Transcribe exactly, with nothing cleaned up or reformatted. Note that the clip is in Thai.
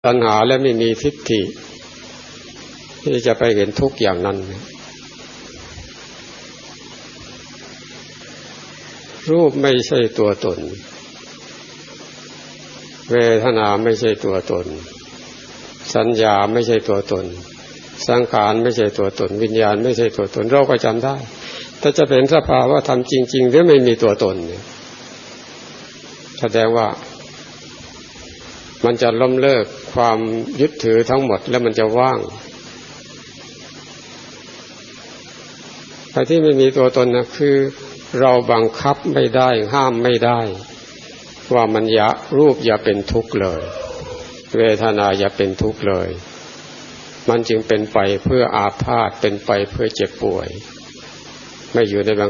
ตัณหาและไม่มีทิฏฐิที่จะไปเห็นทุกข์อย่างนั้นรูปไม่ใช่ตัวตนเวทนาไม่ใช่ตัวตนสัญญาไม่ใช่ตัวตนสังขารไม่ใช่ตัวตนวิญญาณไม่ใช่ตัวตนเราก็จำได้ถ้าจะเป็นสภาวะธรรมจริงๆหรือไม่มีตัวตนเนี่ยแสดงว่ามันจะล้มเลิกความยึดถือทั้งหมดแล้วมันจะว่างไอ้ที่ไม่มีตัวตนนะคือเราบังคับไม่ได้ห้ามไม่ได้ว่ามันอย่ารูปอย่าเป็นทุกข์เลยเวทนาอย่าเป็นทุกข์เลยมันจึงเป็นไปเพื่ออาพาธเป็นไปเพื่อเจ็บป่วยไม่อยู่ในบัง